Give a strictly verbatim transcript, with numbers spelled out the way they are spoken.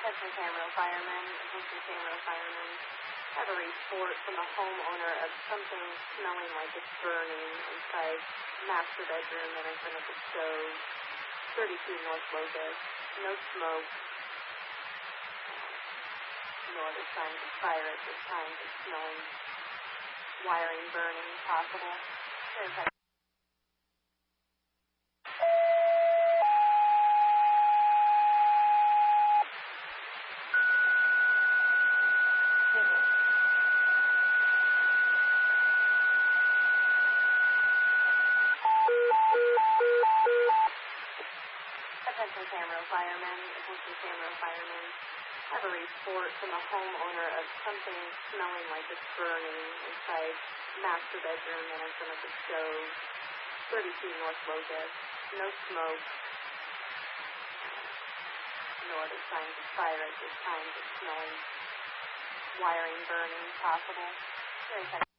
Attention Tamarill firemen, attention Tamarill firemen. I have a report from a homeowner of something smelling like it's burning inside master bedroom and in front of the stove. thirty-two North Locust. No smoke. No other signs of fire at this time. Just smelling wiring burning possible. There's that. Attention Tamarill firemen, attention Tamarill firemen. I have a report from a homeowner of something smelling like it's burning inside master bedroom and in front of the stove. thirty-two North Locust. No smoke. No other signs of fire at this time. Just smelling wiring burning possible. Very